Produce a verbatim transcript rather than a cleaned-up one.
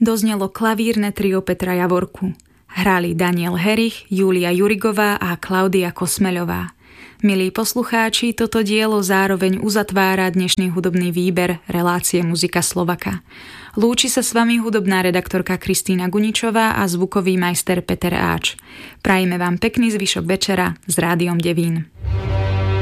doznelo klavírne trio Petra Javorku. Hrali Daniel Herich, Júlia Jurigová a Klaudia Kosmeľová. Milí poslucháči, toto dielo zároveň uzatvára dnešný hudobný výber relácie Muzika Slovaka. Lúči sa s vami hudobná redaktorka Kristína Guničová a zvukový majster Peter Áč. Prajeme vám pekný zvyšok večera s Rádiom Devín.